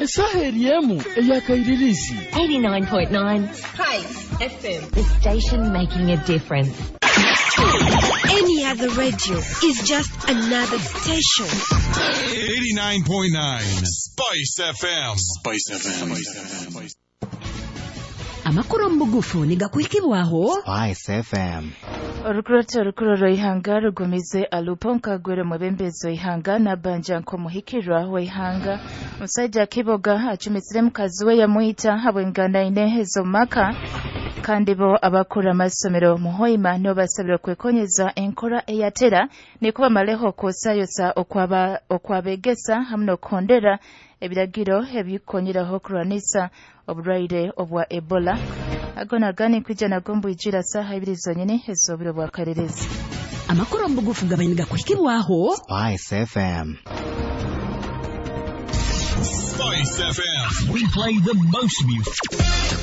Sahariemu eyakairirizi 89.9 Spice FM. The station making a difference. Any other radio is just another station. 89.9 Spice FM. Spice FM. Amakuru mugufu nigakwikibwaho Spice FM. Orukuro ihanga rugumize aluponka gwere mubembezo ihanga na banja nko muhikirwa we ihanga musajja kiboga acumitsire mukazi we yamuita habwengana inehezo maka kandi bo abakura amasomero muhoima no basabira kwekonyeza enkora eyatera nikuba maleho kosayosa okwabegesa hamno kondera ebiragiro ebikonyeraho kuranisa obulwaire obwa Ebola agona gani kwijana gombo ijira saha ibiri zonyene ezobiro bwa karerezi amakuru mbugufu gabainiga kwikibwaho Spice FM. Spice FM. We play the most music.